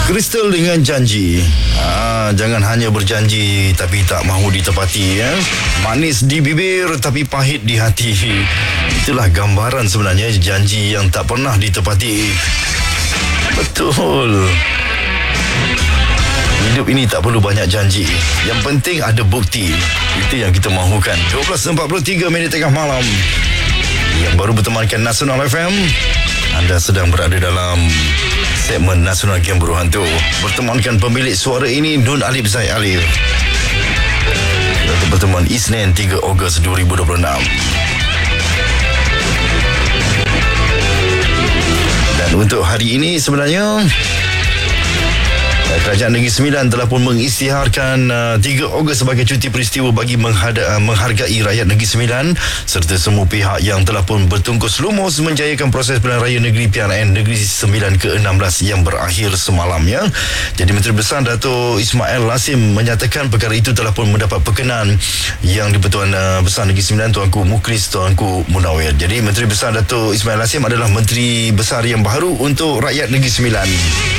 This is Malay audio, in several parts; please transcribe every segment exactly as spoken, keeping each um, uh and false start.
Crystal dengan janji. Ah, jangan hanya berjanji tapi tak mahu ditepati ya. Manis di bibir tapi pahit di hati. Itulah gambaran sebenarnya janji yang tak pernah ditepati. Betul. Hidup ini tak perlu banyak janji. Yang penting ada bukti. Itu yang kita mahukan. dua belas empat puluh tiga minit tengah malam. Yang baru bertemankan Nasional F M, anda sedang berada dalam segmen Nasional Game Buruh Hantu. Bertemankan pemilik suara ini, Nun Alif Zaid Alif. Untuk pertemuan Isnin tiga Ogos dua ribu dua puluh enam. Dan untuk hari ini sebenarnya Kerajaan Negeri Sembilan telah pun mengisytiharkan uh, tiga Ogos sebagai cuti peristiwa bagi menghada, uh, menghargai rakyat Negeri Sembilan serta semua pihak yang telah pun bertungkus lumus menjayakan proses pilihan raya negeri P R N Negeri Sembilan ke enam belas yang berakhir semalam ya. Jadi Menteri Besar Dato' Ismail Lasim menyatakan perkara itu telah pun mendapat perkenan yang di-Pertuan uh, Besar Negeri Sembilan Tuanku Muklis Tuanku Munawir. Jadi Menteri Besar Dato' Ismail Lasim adalah Menteri Besar yang baru untuk rakyat Negeri Sembilan.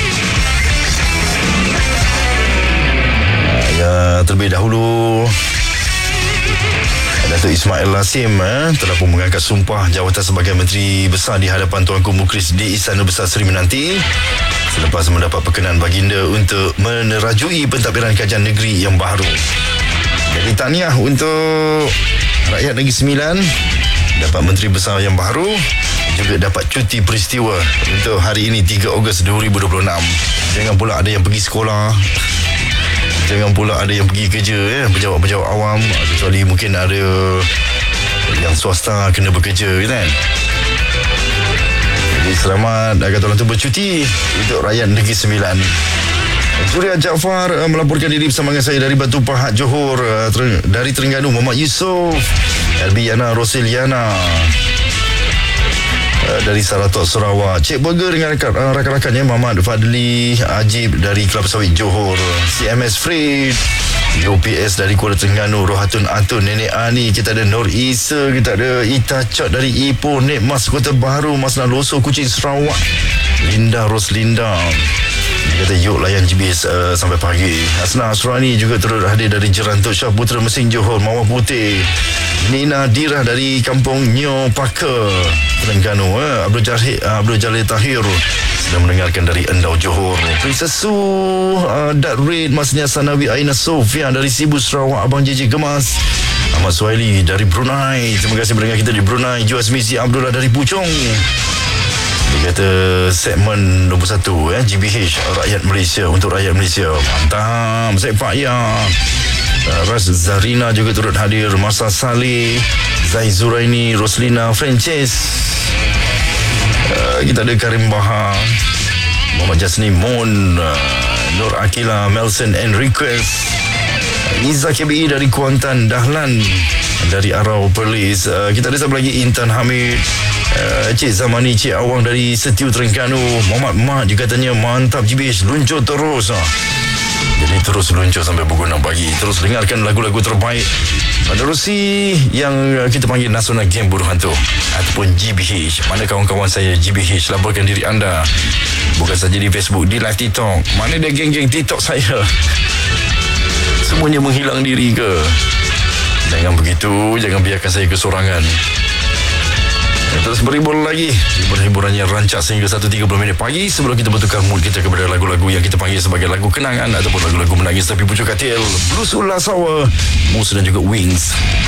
Ya, terlebih dahulu Dato' Ismail Lasim eh, telah pun mengangkat sumpah jawatan sebagai Menteri Besar di hadapan Tuanku Muklis di Istana Besar Seri Menanti selepas mendapat perkenan baginda untuk menerajui pentadbiran kerajaan negeri yang baru. Jadi tahniah untuk rakyat Negeri Sembilan dapat Menteri Besar yang baru, juga dapat cuti peristiwa untuk hari ini tiga Ogos dua ribu dua puluh enam. Jangan pula ada yang pergi sekolah, jangan pula ada yang pergi kerja ya, pejabat-pejabat awam, kecuali mungkin ada yang swasta kena bekerja kan. Jadi selamat agar tuan tu bercuti untuk rakyat Negeri Sembilan. Suria Jaafar uh, melaporkan diri bersama dengan saya dari Batu Pahat Johor, uh, ter- dari Terengganu Muhammad Yusof, Elbiana Rosiliana dari Saratok Sarawak, Cik Burger dengan rakan- rakan-rakannya Muhammad Fadli Ajib dari Kelapa Sawit Johor, C M S Fred, U P S dari Kuala Terengganu, Rohatun Atun, Nenek Ani, kita ada Nur Isa, kita ada Ita Chot dari Ipoh, Nek Mas Kota Baru, Mas Naloso Kuching Sarawak, Linda Roslinda. Dia kata yuk layan G B S uh, sampai pagi. Hasna Asrani juga turut hadir dari Jerantuk, Syah Putra Mesin Johor, Mawar Putih, Nina Dira dari Kampung Nyo Paka Terengganu, eh. Abdul Jalil uh, Abdul Jalil Tahir sedang mendengarkan dari Endau Johor. Princess Su, uh, Dat Red, Masnya Sanawi Aina Sofia dari Sibu Sarawak, Abang J J Gemas, Ahmad Suhaili dari Brunei, terima kasih mendengar kita di Brunei. Juas Misi Abdullah dari Puchong. Dia kata segmen nombor satu eh, G B H rakyat Malaysia untuk rakyat Malaysia. Mantap. Saya Pak Ya, Ras Zarina juga turut hadir, Masa Saleh, Zai Zuraini, Roslina Frances, uh, kita ada Karim Bahar, Muhammad Jasni Mon, uh, Nur Akila, Melson Enriquez, Iza K B I dari Kuantan, Dahlan dari Arau Perlis, uh, kita ada satu lagi Intan Hamid, Uh, Cik Zamani, Cik Awang dari Setiu Terengganu, Muhammad Mat juga katanya mantap G B H, luncur terus ah. Jadi terus luncur sampai pukul enam pagi. Terus dengarkan lagu-lagu terbaik menerusi yang kita panggil Nasional Game Buruh Hantu ataupun G B H. Mana kawan-kawan saya G B H? Laporkan diri anda, bukan saja di Facebook, di live TikTok. Mana dia geng-geng TikTok saya? Semuanya menghilang diri ke? Jangan begitu, jangan biarkan saya kesorangan. Terus berhibur lagi. Hiburannya rancak sehingga satu tiga puluh minit pagi sebelum kita bertukar mood kita kepada lagu-lagu yang kita panggil sebagai lagu kenangan ataupun lagu-lagu menangis tapi pucuk katil, Blues Ulas Sawa, Mus dan juga Wings.